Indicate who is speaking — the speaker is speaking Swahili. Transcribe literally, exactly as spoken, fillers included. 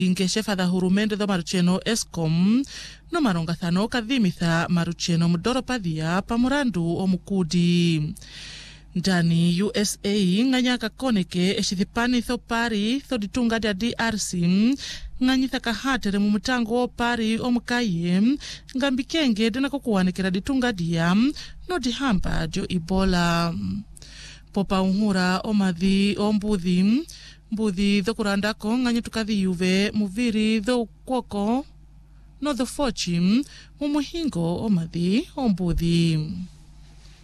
Speaker 1: Inkeshefa da hurumende do marucheno Eskom no marongathano kadhimitha marucheno mudoropadia pamurandu omukudi. Ndani U S A nganyaka koneke eshithipani tho pari tho ditunga dia D R C nganyitha kahatere mu mutango pari omukaye ngambikenge dena kokuwanekera ditunga dia no dihamba jo Ebola. Popa unhura omadhi ombudhi mbudhi dho kurandako nganyitukathi yuve muviri dho kwoko no dho fochi mumuhingo omadhi ombudhi.